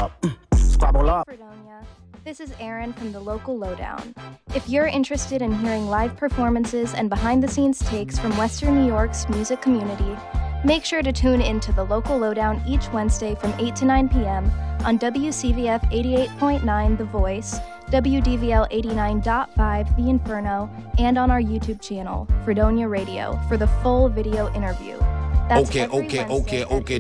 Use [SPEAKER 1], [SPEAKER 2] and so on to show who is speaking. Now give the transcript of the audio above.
[SPEAKER 1] Squabble up.
[SPEAKER 2] Fredonia. This is Erin from the Local Lowdown. If you're interested in hearing live performances and behind-the-scenes takes from Western New York's music community, make sure to tune in to the Local Lowdown each Wednesday from 8 to 9 p.m. on WCVF 88.9 The Voice, WDVL 89.5 The Inferno, and on our YouTube channel, Fredonia Radio, for the full video interview. That's every Wednesday at